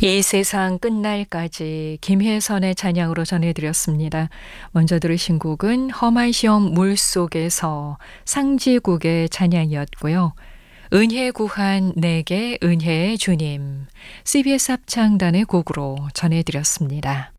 이 세상 끝날까지 김혜선의 찬양으로 전해드렸습니다. 먼저 들으신 곡은 험한 시험 물속에서 상지국의 찬양이었고요. 은혜 구한 내게 은혜의 주님, CBS 합창단의 곡으로 전해드렸습니다.